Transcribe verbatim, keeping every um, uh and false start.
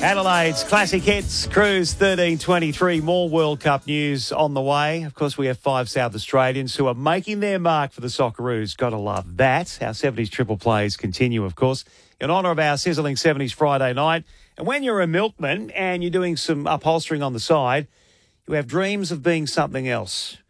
Adelaide's Classic Hits Cruise thirteen twenty-three. More World Cup news on the way. Of course, we have five South Australians who are making their mark for the Socceroos. Got to love that. Our seventies triple plays continue, of course, in honour of our sizzling seventies Friday night. And when you're a milkman and you're doing some upholstering on the side, you have dreams of being something else.